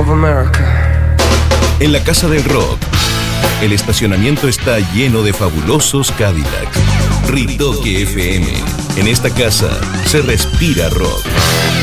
of America. En la Casa del Rock, el estacionamiento está lleno de fabulosos Cadillacs. Ritoque FM. En esta casa se respira rock.